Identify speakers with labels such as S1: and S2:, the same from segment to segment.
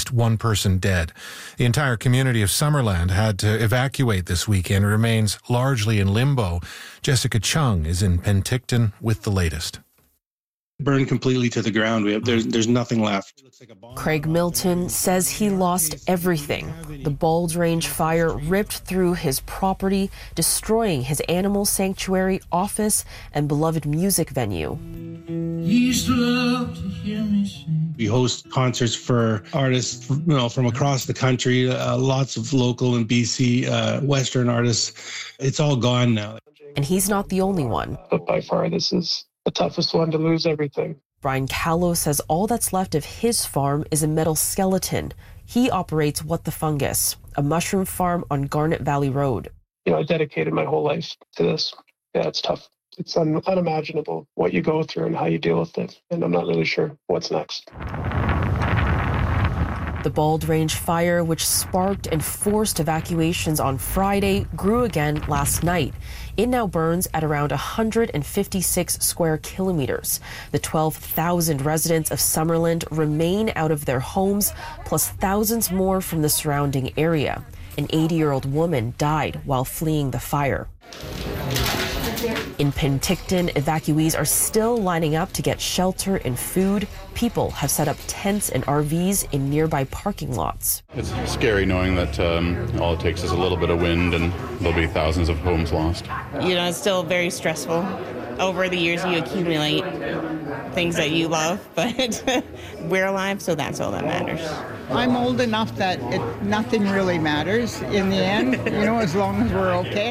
S1: least one person dead. The entire community of Summerland had to evacuate this weekend and remains largely in limbo. Jessica Chung is in Penticton with the latest.
S2: Burned completely to the ground. There's nothing left.
S3: Craig Milton says he lost everything. The Bald Range fire ripped through his property, destroying his animal sanctuary, office, and beloved music venue.
S2: We host concerts for artists, from across the country, lots of local and BC Western artists. It's all gone now.
S3: And he's not the only one.
S4: But by far, this is the toughest one to lose everything.
S3: Brian Callow says all that's left of his farm is a metal skeleton. He operates What the Fungus, a mushroom farm on Garnet Valley Road.
S4: I dedicated my whole life to this. Yeah, it's tough. It's unimaginable what you go through and how you deal with it. And I'm not really sure what's next.
S3: The Bald Range fire, which sparked and forced evacuations on Friday, grew again last night. It now burns at around 156 square kilometers. The 12,000 residents of Summerland remain out of their homes, plus thousands more from the surrounding area. An 80-year-old woman died while fleeing the fire. In Penticton, evacuees are still lining up to get shelter and food. People have set up tents and RVs in nearby parking lots.
S5: It's scary knowing that all it takes is a little bit of wind and there'll be thousands of homes lost.
S6: It's still very stressful. Over the years, you accumulate things that you love, but we're alive, so that's all that matters.
S7: I'm old enough that nothing really matters in the end, as long as we're okay.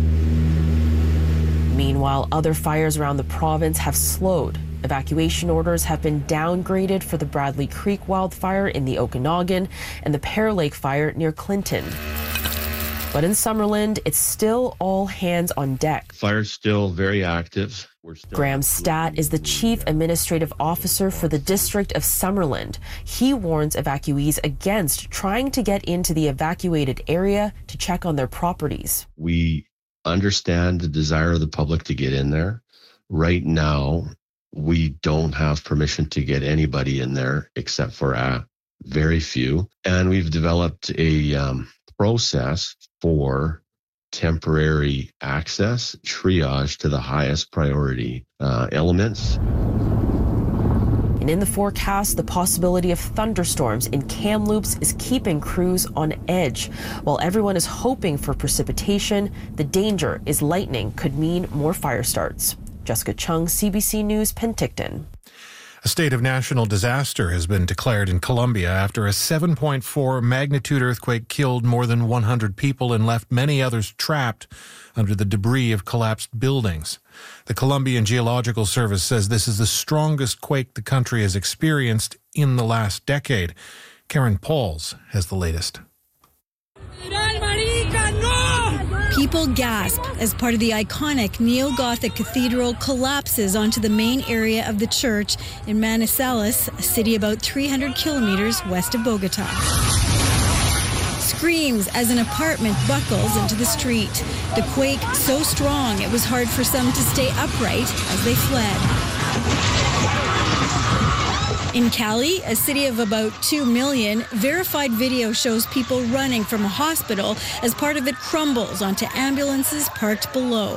S3: Meanwhile, other fires around the province have slowed. Evacuation orders have been downgraded for the Bradley Creek wildfire in the Okanagan and the Pear Lake fire near Clinton. But in Summerland, it's still all hands on deck.
S8: Fire's still very active.
S3: Graham Statt is the Chief Administrative Officer for the District of Summerland. He warns evacuees against trying to get into the evacuated area to check on their properties.
S8: We understand the desire of the public to get in there. Right now, we don't have permission to get anybody in there except for very few. And we've developed a process for temporary access, triage to the highest priority elements.
S3: And in the forecast, the possibility of thunderstorms in Kamloops is keeping crews on edge. While everyone is hoping for precipitation, the danger is lightning could mean more fire starts. Jessica Chung, CBC News, Penticton.
S1: A state of national disaster has been declared in Colombia after a 7.4 magnitude earthquake killed more than 100 people and left many others trapped under the debris of collapsed buildings. The Colombian Geological Service says this is the strongest quake the country has experienced in the last decade. Karen Pauls has the latest.
S9: People gasp as part of the iconic neo-Gothic cathedral collapses onto the main area of the church in Manizales, a city about 300 kilometers west of Bogota. Screams as an apartment buckles into the street. The quake so strong it was hard for some to stay upright as they fled. In Cali, a city of about 2 million, verified video shows people running from a hospital as part of it crumbles onto ambulances parked below.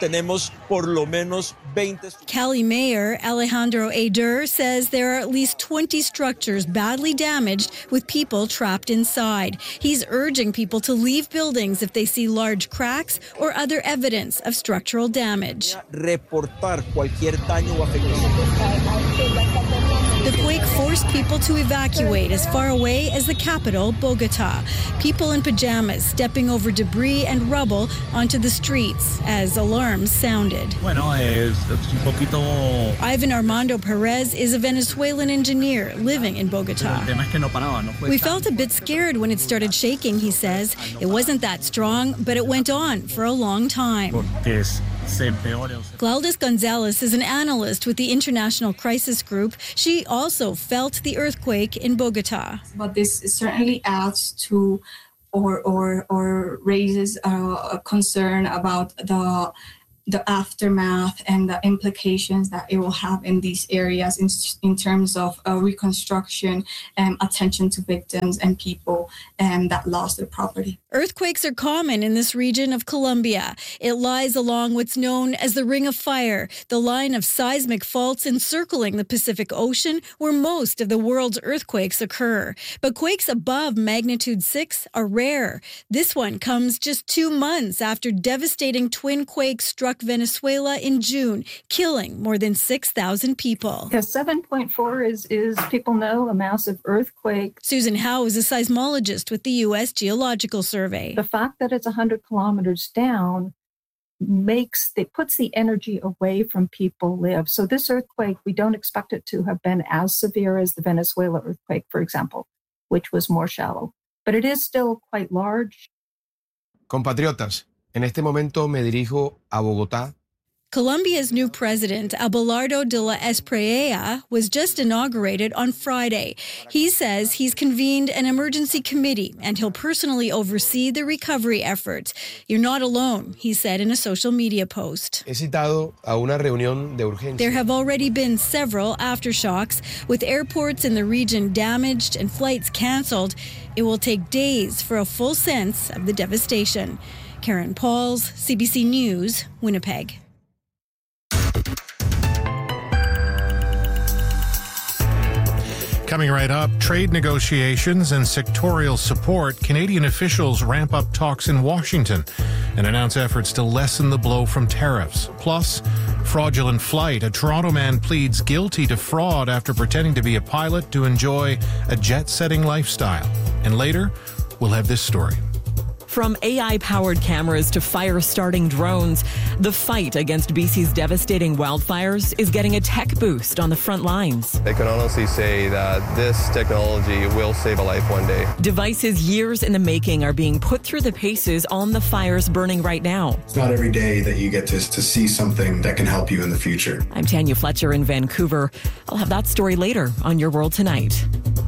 S9: Cali Mayor Alejandro Ader says there are at least 20 structures badly damaged with people trapped inside. He's urging people to leave buildings if they see large cracks or other evidence of structural damage. The quake forced people to evacuate as far away as the capital, Bogota. People in pajamas stepping over debris and rubble onto the streets as alarms sounded. Ivan Armando Perez is a Venezuelan engineer living in Bogota. We felt a bit scared when it started shaking, he says. It wasn't that strong, but it went on for a long time. Gladys Gonzalez is an analyst with the International Crisis Group. She also felt the earthquake in Bogota.
S10: But this certainly adds to or raises a concern about the the aftermath and the implications that it will have in these areas in terms of reconstruction and attention to victims and people that lost their property.
S9: Earthquakes are common in this region of Colombia. It lies along what's known as the Ring of Fire, the line of seismic faults encircling the Pacific Ocean where most of the world's earthquakes occur. But quakes above magnitude 6 are rare. This one comes just 2 months after devastating twin quakes struck Venezuela in June, killing more than 6,000 people.
S11: Yeah, 7.4 is people know, a massive earthquake.
S9: Susan Howe is a seismologist with the U.S. Geological Survey.
S11: The fact that it's 100 kilometers down puts the energy away from people live. So this earthquake, we don't expect it to have been as severe as the Venezuela earthquake, for example, which was more shallow. But it is still quite large.
S12: Compatriotas, en este momento me dirijo a Bogotá.
S9: Colombia's new president, Abelardo de la Espriella, was just inaugurated on Friday. He says he's convened an emergency committee and he'll personally oversee the recovery efforts. You're not alone, he said in a social media post.
S12: He citado a una reunión de urgencia.
S9: There have already been several aftershocks, with airports in the region damaged and flights canceled. It will take days for a full sense of the devastation. Karen Pauls, CBC News, Winnipeg.
S1: Coming right up, trade negotiations and sectorial support. Canadian officials ramp up talks in Washington and announce efforts to lessen the blow from tariffs. Plus, fraudulent flight. A Toronto man pleads guilty to fraud after pretending to be a pilot to enjoy a jet-setting lifestyle. And later, we'll have this story.
S13: From AI-powered cameras to fire-starting drones, the fight against BC's devastating wildfires is getting a tech boost on the front lines.
S14: I can honestly say that this technology will save a life one day.
S13: Devices years in the making are being put through the paces on the fires burning right now.
S15: It's not every day that you get to see something that can help you in the future.
S13: I'm Tanya Fletcher in Vancouver. I'll have that story later on Your World Tonight.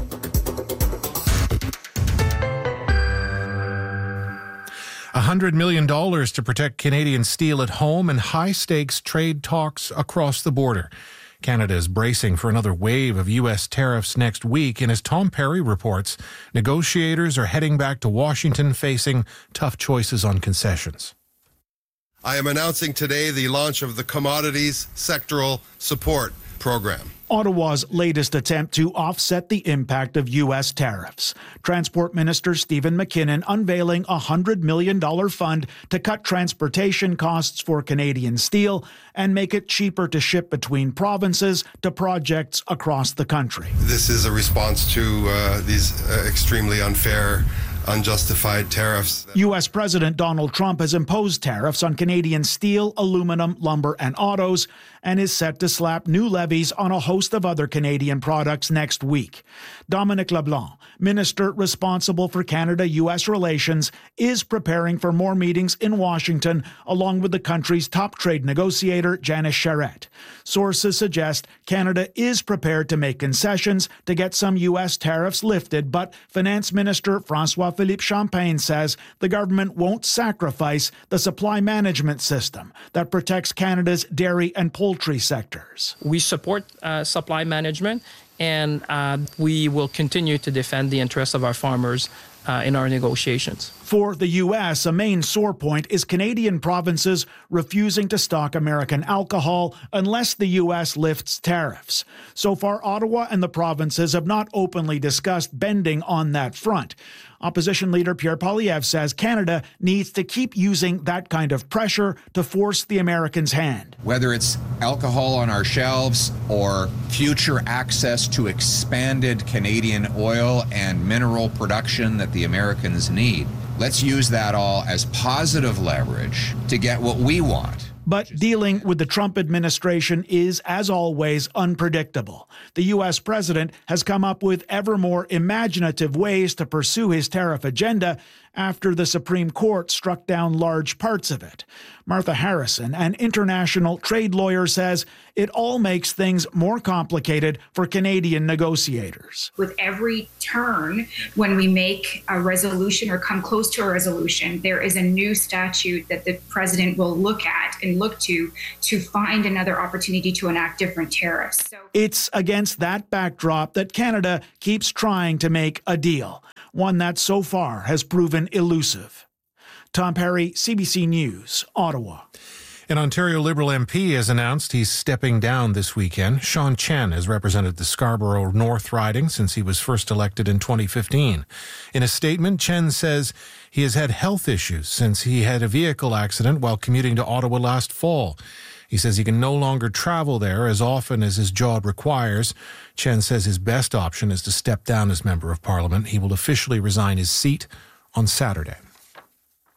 S1: $100 million to protect Canadian steel at home and high-stakes trade talks across the border. Canada is bracing for another wave of U.S. tariffs next week, and as Tom Perry reports, negotiators are heading back to Washington facing tough choices on concessions.
S16: I am announcing today the launch of the Commodities Sectoral Support Program.
S17: Ottawa's latest attempt to offset the impact of U.S. tariffs. Transport Minister Stephen McKinnon unveiling a $100 million fund to cut transportation costs for Canadian steel and make it cheaper to ship between provinces to projects across the country.
S16: This is a response to these extremely unfair, unjustified tariffs.
S17: U.S. President Donald Trump has imposed tariffs on Canadian steel, aluminum, lumber, and autos, and is set to slap new levies on a host of other Canadian products next week. Dominic LeBlanc, minister responsible for Canada-U.S. relations, is preparing for more meetings in Washington, along with the country's top trade negotiator, Janice Charette. Sources suggest Canada is prepared to make concessions to get some U.S. tariffs lifted, but Finance Minister François-Philippe Champagne says the government won't sacrifice the supply management system that protects Canada's dairy and poultry sectors.
S18: We support supply management, and we will continue to defend the interests of our farmers in our negotiations.
S17: For the U.S., a main sore point is Canadian provinces refusing to stock American alcohol unless the U.S. lifts tariffs. So far, Ottawa and the provinces have not openly discussed bending on that front. Opposition leader Pierre Poilievre says Canada needs to keep using that kind of pressure to force the Americans' hand.
S19: Whether it's alcohol on our shelves or future access to expanded Canadian oil and mineral production that the Americans need, let's use that all as positive leverage to get what we want.
S17: But dealing with the Trump administration is, as always, unpredictable. The U.S. president has come up with ever more imaginative ways to pursue his tariff agenda, after the Supreme Court struck down large parts of it. Martha Harrison, an international trade lawyer, says it all makes things more complicated for Canadian negotiators.
S20: With every turn, when we make a resolution or come close to a resolution, there is a new statute that the president will look at and look to find another opportunity to enact different tariffs.
S17: It's against that backdrop that Canada keeps trying to make a deal, one that so far has proven elusive. Tom Perry, CBC News, Ottawa.
S1: An Ontario Liberal MP has announced he's stepping down this weekend. Sean Chen has represented the Scarborough North riding since he was first elected in 2015. In a statement, Chen says he has had health issues since he had a vehicle accident while commuting to Ottawa last fall. He says he can no longer travel there as often as his job requires. Chen says his best option is to step down as Member of Parliament. He will officially resign his seat on Saturday.